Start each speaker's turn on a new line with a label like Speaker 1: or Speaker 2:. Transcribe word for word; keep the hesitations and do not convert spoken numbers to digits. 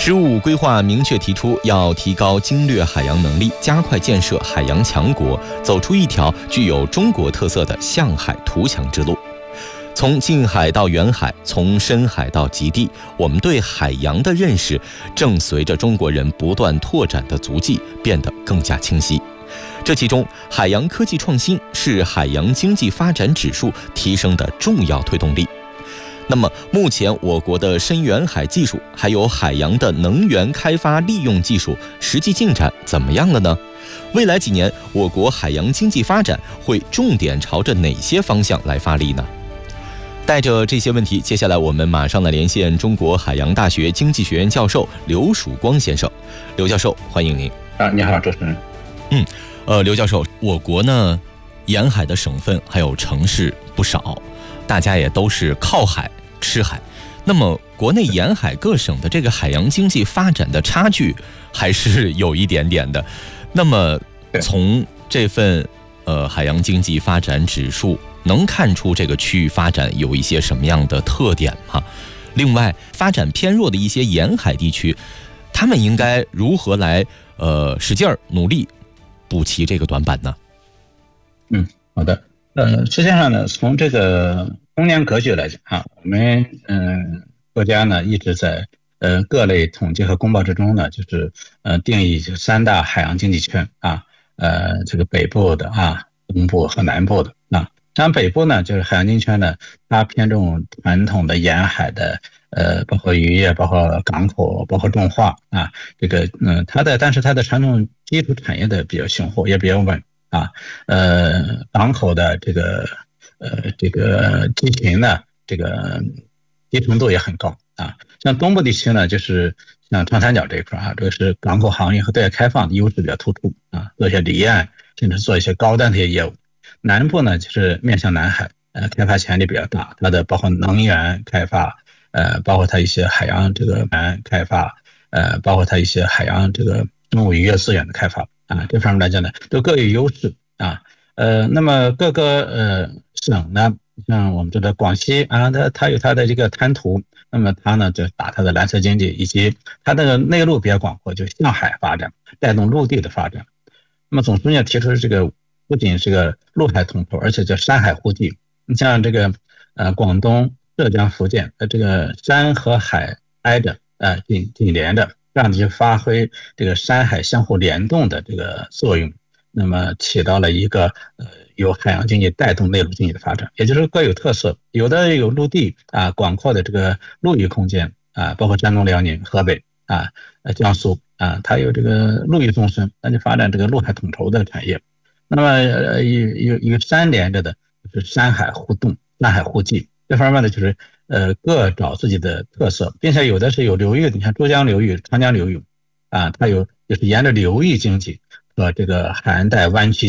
Speaker 1: 十五规划明确提出，要提高经略海洋能力，加快建设海洋强国，走出一条具有中国特色的向海图强之路。从近海到远海，从深海到极地，我们对海洋的认识正随着中国人不断拓展的足迹变得更加清晰。这其中，海洋科技创新是海洋经济发展指数提升的重要推动力。那么，目前我国的深远海技术还有海洋的能源开发利用技术实际进展怎么样了呢？未来几年，我国海洋经济发展会重点朝着哪些方向来发力呢？带着这些问题，接下来我们马上来连线中国海洋大学经济学院教授刘曙光先生。刘教授，欢迎您。
Speaker 2: 啊，你好，主持人。
Speaker 1: 嗯，呃，刘教授，我国呢，沿海的省份还有城市不少，大家也都是靠海吃海。那么，国内沿海各省的这个海洋经济发展的差距还是有一点点的。那么，从这份呃海洋经济发展指数，能看出这个区域发展有一些什么样的特点吗？另外，发展偏弱的一些沿海地区，他们应该如何来呃使劲儿努力补齐这个短板呢？
Speaker 2: 嗯，好的。呃，实际上呢，从这个中年格局来讲啊，我们嗯、呃、国家呢一直在呃各类统计和公报之中呢，就是呃定义三大海洋经济圈啊，呃这个北部的啊、东部和南部的啊。像北部呢，就是海洋经济圈呢，它偏重传统的沿海的，呃，包括渔业、包括港口、包括重化啊，这个，嗯、呃，它的，但是它的传统基础产业的比较雄厚，也比较稳啊，呃，港口的这个，呃，这个地勤呢，这个集成度也很高啊。像东部地区呢，就是像长三角这一块啊，这个是港口航运和对外开放的优势比较突出啊，做一些离岸，甚至做一些高端的一些业务。南部呢，就是面向南海，呃，开发潜力比较大，它的包括能源开发，呃，包括它一些海洋这个开发，呃，包括它一些海洋这个生物渔业资源的开发啊，这方面来讲呢，都各有优势啊。呃，那么各个呃省呢，像我们这个广西啊，它它有它的这个滩涂，那么它呢就打它的蓝色经济，以及它的内陆比较广阔，就向海发展，带动陆地的发展。那么总书记提出这个。不仅是个陆海统筹，而且叫山海互济。你像这个呃广东、浙江、福建，呃这个山和海挨着，呃紧紧连着，这样就发挥这个山海相互联动的这个作用，那么起到了一个呃由海洋经济带动内陆经济的发展，也就是各有特色，有的有陆地啊广阔的这个陆域空间啊，包括山东、辽宁、河北啊、呃江苏啊，它有这个陆域纵深，那就发展这个陆海统筹的产业。那么呃有有有山连着的，就是山海互动、山海互济这方面呢，就是呃各找自己的特色，并且有的是有流域的，你像珠江流域、长江流域啊，它有就是沿着流域经济和这个海岸带湾区